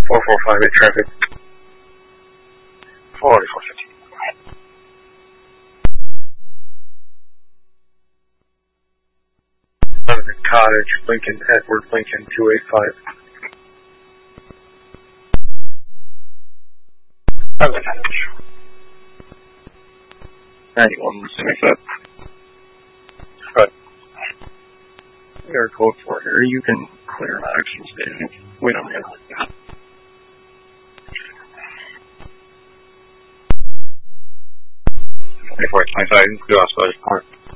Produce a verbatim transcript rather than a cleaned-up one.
four four five eight traffic. forty-four fifteen. London Cottage, Lincoln, Edward, Lincoln, two eight five. London Cottage. ninety-one, six up. But, we are code four here. You can clear action statement. We don't have that. twenty-four twenty-five, do also park.